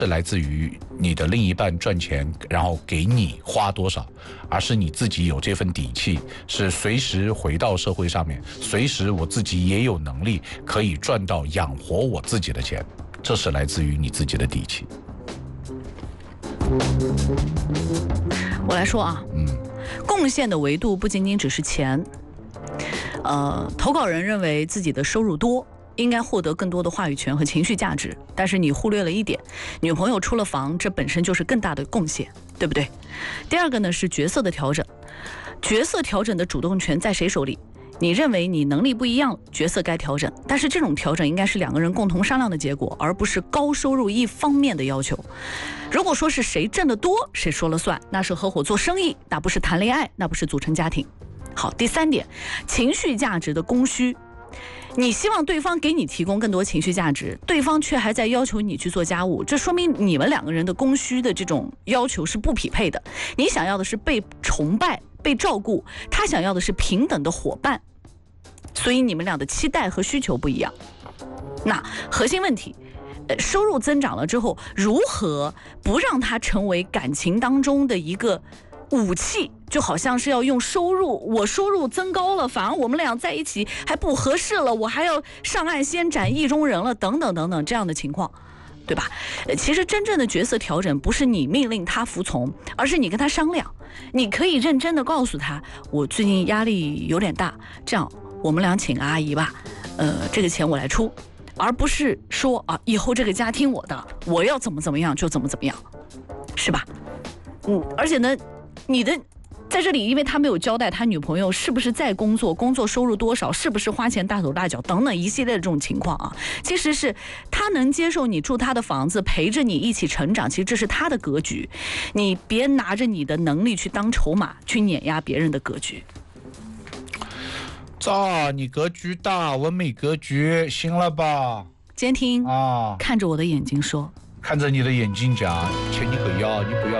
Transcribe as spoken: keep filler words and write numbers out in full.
是来自于你的另一半赚钱，然后给你花多少，而是你自己有这份底气，是随时回到社会上面，随时我自己也有能力可以赚到养活我自己的钱，这是来自于你自己的底气。 我来说啊， 嗯， 贡献的维度不仅仅只是钱。呃，投稿人认为自己的收入多，应该获得更多的话语权和情绪价值，但是你忽略了一点，女朋友出了房，这本身就是更大的贡献，对不对？第二个呢是角色的调整，角色调整的主动权在谁手里？你认为你能力不一样，角色该调整，但是这种调整应该是两个人共同商量的结果，而不是高收入一方面的要求。如果说是谁挣得多谁说了算，那是合伙做生意，那不是谈恋爱，那不是组成家庭。好，第三点，情绪价值的供需。你希望对方给你提供更多情绪价值，对方却还在要求你去做家务，这说明你们两个人的供需的这种要求是不匹配的。你想要的是被崇拜、被照顾，他想要的是平等的伙伴，所以你们俩的期待和需求不一样。那核心问题，呃，收入增长了之后，如何不让它成为感情当中的一个武器，就好像是要用收入，我收入增高了，反而我们俩在一起还不合适了，我还要上岸先斩意中人了，等等等等这样的情况，对吧？呃，其实真正的角色调整不是你命令他服从，而是你跟他商量，你可以认真的告诉他，我最近压力有点大，这样我们俩请阿姨吧，呃，这个钱我来出，而不是说啊，以后这个家听我的，我要怎么怎么样就怎么怎么样，是吧？嗯，而且呢，你的在这里，因为他没有交代他女朋友是不是在工作，工作收入多少，是不是花钱大手大脚等等一系列的这种情况啊，其实是他能接受你住他的房子，陪着你一起成长，其实这是他的格局，你别拿着你的能力去当筹码，去碾压别人的格局。 咋，你格局大，我没格局，行了吧？ 监听啊， 看着我的眼睛说， 看着你的眼睛讲，钱你可要，你不要。